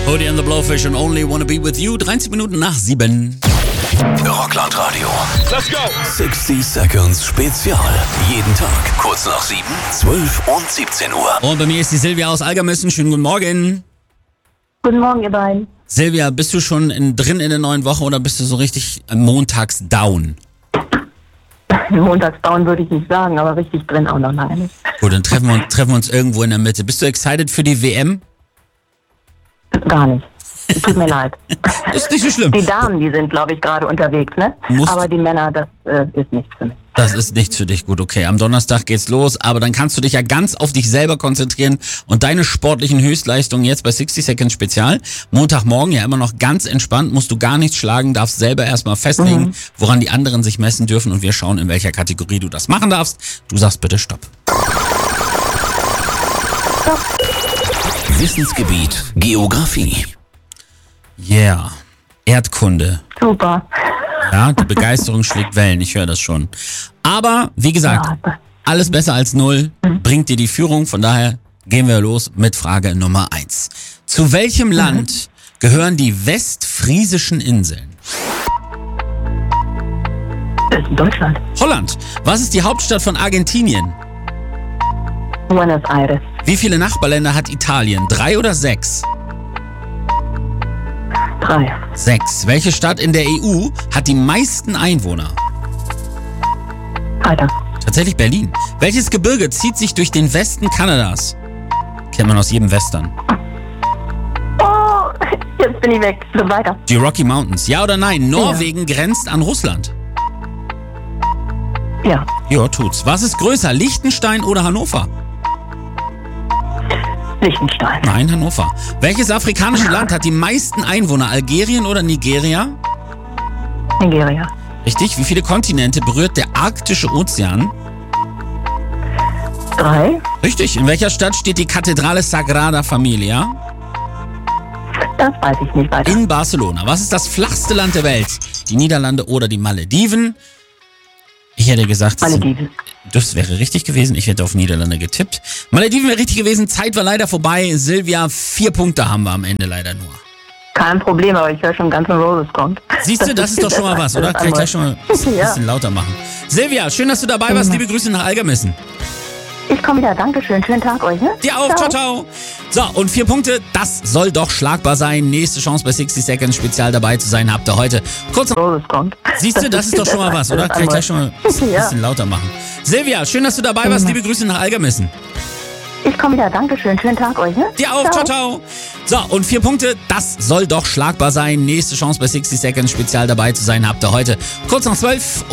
Hoodie and the Blowfish and Only Wanna Be With You. 13 Minuten nach 7. Rockland Radio. Let's go! 60 Seconds Spezial. Jeden Tag kurz nach 7, 12 und 17 Uhr. Und bei mir ist die Silvia aus Algermissen. Schönen guten Morgen. Guten Morgen, ihr beiden. Silvia, bist du schon drin in der neuen Woche oder bist du so richtig montags down? Montags down würde ich nicht sagen, aber richtig drin auch noch nein. Gut, dann treffen wir uns irgendwo in der Mitte. Bist du excited für die WM? Gar nicht. Tut mir leid. Ist nicht so schlimm. Die Damen, die sind, glaube ich, gerade unterwegs, ne? Aber die Männer, das ist nichts für mich. Das ist nichts für dich. Gut, okay. Am Donnerstag geht's los, aber dann kannst du dich ja ganz auf dich selber konzentrieren und deine sportlichen Höchstleistungen jetzt bei 60 Seconds Spezial. Montagmorgen ja immer noch ganz entspannt, musst du gar nichts schlagen, darfst selber erstmal festlegen, woran die anderen sich messen dürfen und wir schauen, in welcher Kategorie du das machen darfst. Du sagst bitte Stopp. Wissensgebiet Geografie. Yeah. Erdkunde. Super. Ja, die Begeisterung schlägt Wellen, ich höre das schon. Aber, wie gesagt, alles besser als 0 bringt dir die Führung. Von daher gehen wir los mit Frage Nummer 1. Zu welchem Land gehören die westfriesischen Inseln? Das ist in Deutschland. Holland. Was ist die Hauptstadt von Argentinien? Buenos Aires. Wie viele Nachbarländer hat Italien? 3 oder 6? 3. 6. Welche Stadt in der EU hat die meisten Einwohner? Weiter. Tatsächlich Berlin. Welches Gebirge zieht sich durch den Westen Kanadas? Kennt man aus jedem Western. Oh, jetzt bin ich weg. So weiter. Die Rocky Mountains. Ja oder nein? Norwegen grenzt an Russland. Ja. Ja, tut's. Was ist größer, Liechtenstein oder Hannover? Liechtenstein. Nein, Hannover. Welches afrikanische Land hat die meisten Einwohner? Algerien oder Nigeria? Nigeria. Richtig. Wie viele Kontinente berührt der Arktische Ozean? 3. Richtig. In welcher Stadt steht die Kathedrale Sagrada Familia? Das weiß ich nicht weiter. In Barcelona. Was ist das flachste Land der Welt? Die Niederlande oder die Malediven? Ich hätte gesagt, Malediven. Das wäre richtig gewesen. Ich hätte auf Niederlande getippt. Malediven wäre richtig gewesen. Zeit war leider vorbei. Silvia, 4 Punkte haben wir am Ende leider nur. Kein Problem, aber ich höre schon Guns N' Roses kommt. Siehst du, das ist doch schon mal was, oder? Kann ich gleich schon mal ein bisschen lauter machen. Silvia, schön, dass du dabei warst. Liebe Grüße nach Algermissen. Ich komme wieder. Dankeschön. Schönen Tag euch, ne? Dir auch. Ciao, ciao. So, und 4 Punkte. Das soll doch schlagbar sein. Nächste Chance bei 60 Seconds Spezial dabei zu sein, habt ihr heute. Kurz. Roses kommt. Siehst du, das ist doch schon mal was, oder? Kann ich gleich schon mal ein bisschen lauter machen. Silvia, schön, dass du dabei warst. Liebe Grüße nach Algermissen. Ich komme wieder. Dankeschön. Schönen Tag euch, ne? Dir auch. Ciao, ciao. So, und 4 Punkte. Das soll doch schlagbar sein. Nächste Chance bei 60 Seconds Spezial dabei zu sein, habt ihr heute. Kurz nach 12.